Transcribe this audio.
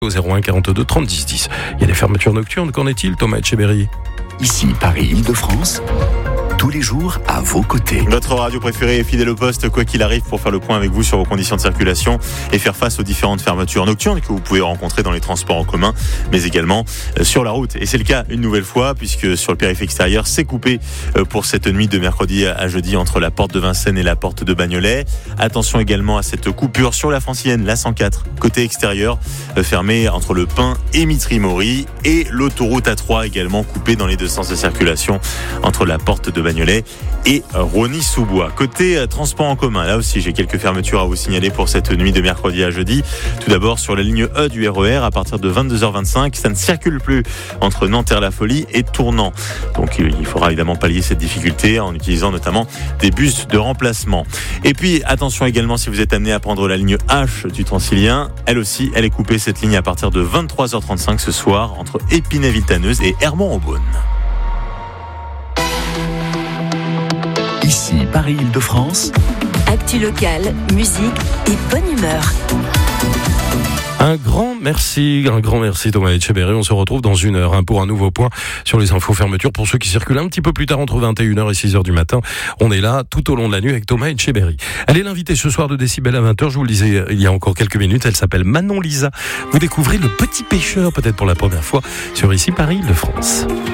au 01 42 30 10 10. Il y a des fermetures nocturnes, qu'en est-il, Thomas Etcheberry? Ici Paris-Île-de-France, tous les jours à vos côtés. Votre radio préférée est fidèle au poste, quoi qu'il arrive, pour faire le point avec vous sur vos conditions de circulation et faire face aux différentes fermetures nocturnes que vous pouvez rencontrer dans les transports en commun, mais également sur la route. Et c'est le cas une nouvelle fois, puisque sur le périph' extérieur, c'est coupé pour cette nuit de mercredi à jeudi entre la porte de Vincennes et la porte de Bagnolet. Attention également à cette coupure sur la Francilienne, la 104, côté extérieur, fermée entre le Pin et Mitry-Mory, et l'autoroute A3 également coupée dans les deux sens de circulation entre la porte de Bagnolet et Rosny-sous-Bois. Côté transport en commun, là aussi j'ai quelques fermetures à vous signaler pour cette nuit de mercredi à jeudi. Tout d'abord sur la ligne E du RER, à partir de 22h25, ça ne circule plus entre Nanterre-la-Folie et Tournant. Donc il faudra évidemment pallier cette difficulté en utilisant notamment des bus de remplacement. Et puis attention également si vous êtes amené à prendre la ligne H du Transilien, elle aussi elle est coupée, cette ligne, à partir de 23h35 ce soir entre Épinay-Villetaneuse et Hermont-en-Beaune. Ici Paris-Île-de-France. Actu locale, musique et bonne humeur. Un grand merci Thomas Etcheberry. On se retrouve dans une heure pour un nouveau point sur les infos fermetures. Pour ceux qui circulent un petit peu plus tard entre 21h et 6h du matin, on est là tout au long de la nuit avec Thomas Etcheberry. Elle est l'invitée ce soir de Décibel à 20h. Je vous le disais il y a encore quelques minutes. Elle s'appelle Manon Lisa. Vous découvrez Le Petit Pêcheur, peut-être pour la première fois, sur Ici Paris-Île-de-France.